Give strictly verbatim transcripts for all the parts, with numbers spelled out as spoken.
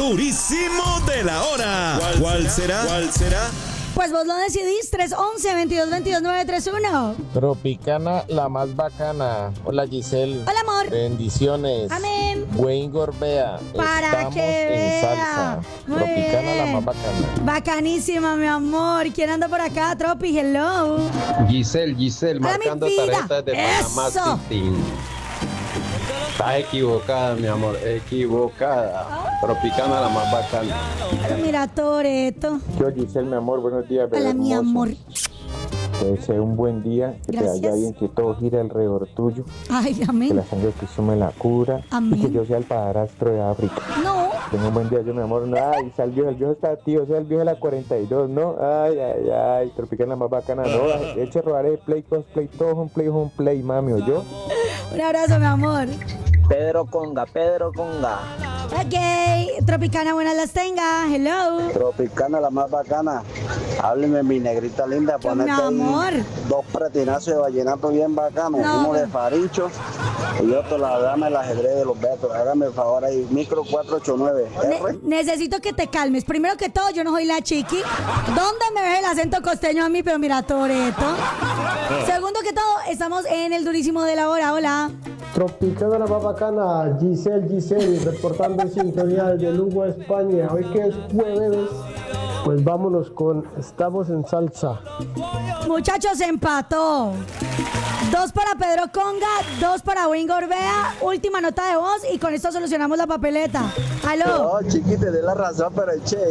durísimo de la hora. ¿Cuál, ¿Cuál será? ¿Cuál será? Pues vos lo decidís, tres once, veintidós veintidós, nueve tres uno. Tropicana, la más bacana. Hola, Giselle. Hola, amor. Bendiciones. Amén. Wayne Gorbea. Para Estamos que en vea. salsa. Muy Tropicana, bien. la más bacana. Bacanísima, mi amor. ¿Quién anda por acá? Tropi, hello. Giselle, Giselle, Hola, marcando mi vida. tarjetas de Panamá Eso. City. Estás equivocada, mi amor, equivocada. Tropicana, la más bacana. Pero mira, Toreto. Yo, Giselle, mi amor, buenos días. Hola, bebé mi hermoso. amor. Te deseo un buen día, que Gracias. te vaya bien, que todo gire alrededor tuyo, Ay, que amén. la sangre de Cristo me la cura Amén. y que yo sea el padrastro de África. No. Tenga un buen día, yo, mi amor. No, ay, sal viejo, el viejo está tío, o sea, el viejo de la cuarenta y dos, ¿no? Ay, ay, ay, Tropicana, la más bacana, no. Ay, eche rodaré play, cosplay, todo home play, home play, mami, ¿o yo? Un abrazo, mi amor. Pedro Conga, Pedro Conga. Ok. Tropicana, buenas las tenga. Hello. Tropicana, la más bacana. Hábleme, mi negrita linda. Yo, mi Ponete ahí amor. dos pretinazos de vallenato bien bacanos. No. Uno de Faricho y otro la dama el ajedrez de los Betos. Hágame el favor ahí. Micro cuatro ocho nueve. Ne- necesito que te calmes. Primero que todo, yo no soy la chiqui. ¿Dónde me ves el acento costeño a mí? Pero mira, Toreto. Segundo que todo, estamos en el durísimo de la hora. Hola. Tropicana, la más bacana, Giselle, Giselle, reportando en sintonía desde Lugo, España. Hoy que es jueves, pues vámonos con Estamos en Salsa. Muchachos, empató. Dos para Pedro Conga, dos para Wayne Gorbea. Última nota de voz y con esto solucionamos la papeleta. Aló. No, chiqui, te dé la razón, pero che, que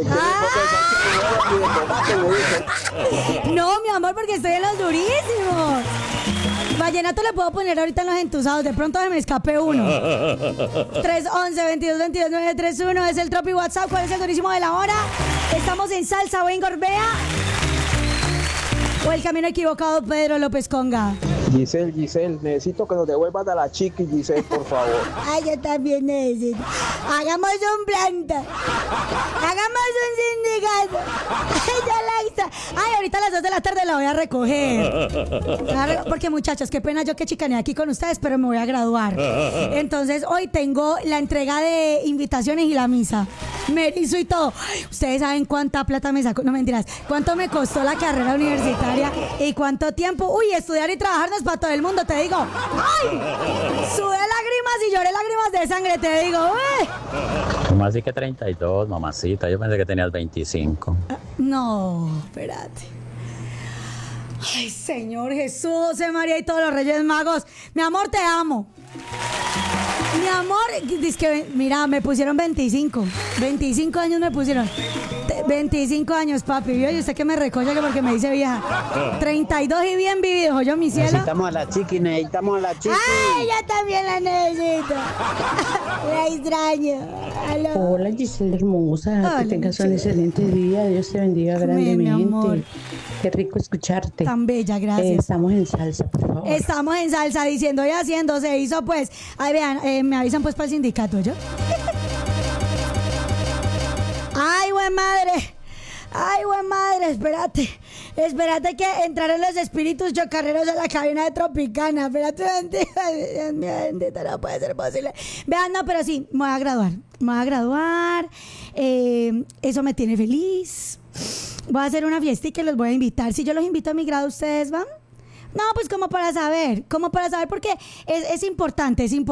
Ah. No, mi amor, porque estoy en los durísimos. Vallenato le puedo poner ahorita en los entusados. De pronto se me escape uno. tres once, veintidós veintidós, nueve tres uno es el Tropi WhatsApp. ¿Cuál es el durísimo de la hora? Estamos en salsa, Wayne Gorbea. O el camino equivocado, Pedro López Conga. Giselle, Giselle, necesito que nos devuelvas a la chiqui, Giselle, por favor. Ay, yo también necesito. Hagamos un planta. Hagamos un sindicato. Ay, ya la hice. Ay, ahorita a las dos de la tarde la voy a recoger. Claro, porque muchachos, qué pena yo que chicaneé aquí con ustedes, pero me voy a graduar. Entonces, hoy tengo la entrega de invitaciones y la misa. Me erizo y todo. Ay, ustedes saben cuánta plata me sacó. No, mentiras. Cuánto me costó la carrera universitaria y cuánto tiempo. Uy, estudiar y trabajar no es para todo el mundo, te digo. ¡Ay! Sudé lágrimas y lloré lágrimas de sangre, te digo. ¡Uy! ¿Cómo así que treinta y dos, mamacita? Yo pensé que tenías veinticinco. No, espérate. Ay, Señor Jesús, José María y todos los Reyes Magos. Mi amor, te amo. Mi amor, dice que, mira, me pusieron veinticinco. veinticinco años me pusieron. Te- veinticinco años, papi. ¿Vio? Y usted que me recoge que porque me dice vieja. treinta y dos y bien vivido, yo mi cielo. Necesitamos a la chiqui, necesitamos a la chiqui. Ay, yo también la necesito. La extraño. Aló. Hola Giselle hermosa, Hola, que tengas un Giselle. excelente día, Dios te bendiga Amén, mi amor. grandemente. Qué rico escucharte. Tan bella, gracias. Eh, estamos en salsa, por favor. Estamos en salsa diciendo y haciendo, se hizo pues. Ay, vean, eh, me avisan pues para el sindicato, ¿yo? Ay, buen madre. Ay, buen madre, espérate. Espérate que entraron los espíritus chocarreros a la cabina de Tropicana. Espérate, bendita, Dios mío, bendita, no puede ser posible. Vean, no, pero sí, me voy a graduar. Me voy a graduar. Eh, eso me tiene feliz. Voy a hacer una fiesta y que los voy a invitar. Si yo los invito a mi grado, ¿ustedes van? No, pues como para saber, como para saber porque es, es importante, es importante.